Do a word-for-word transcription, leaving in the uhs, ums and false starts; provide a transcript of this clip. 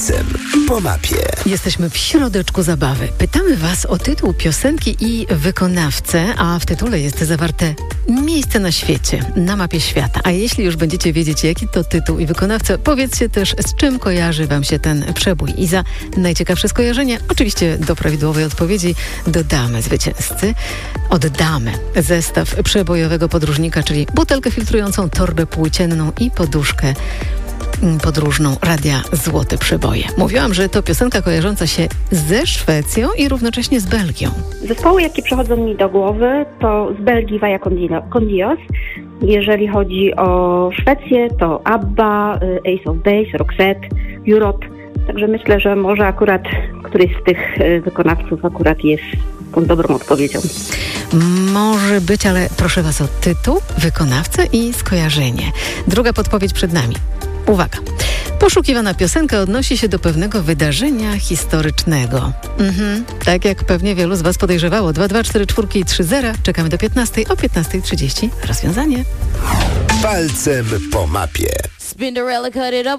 Po mapie. Jesteśmy w środeczku zabawy. Pytamy Was o tytuł piosenki i wykonawcę, a w tytule jest zawarte miejsce na świecie, na mapie świata. A jeśli już będziecie wiedzieć, jaki to tytuł i wykonawca, powiedzcie też, z czym kojarzy Wam się ten przebój. I za najciekawsze skojarzenie, oczywiście do prawidłowej odpowiedzi, dodamy zwycięzcy. Oddamy zestaw przebojowego podróżnika, czyli butelkę filtrującą, torbę płócienną i poduszkę podróżną Radia Złote Przeboje. Mówiłam, że to piosenka kojarząca się ze Szwecją i równocześnie z Belgią. Zespoły, jakie przychodzą mi do głowy, to z Belgii Vaya con Dios. Jeżeli chodzi o Szwecję, to ABBA, Ace of Base, Roxette, Europe. Także myślę, że może akurat któryś z tych wykonawców akurat jest tą dobrą odpowiedzią. Może być, ale proszę Was o tytuł, wykonawcę i skojarzenie. Druga podpowiedź przed nami. Uwaga! Poszukiwana piosenka odnosi się do pewnego wydarzenia historycznego. Mhm. Tak jak pewnie wielu z Was podejrzewało. dwa dwa cztery cztery trzy zero. Czekamy do piętnastej. O piętnasta trzydzieści rozwiązanie. Palcem po mapie. Spinderella cut it up.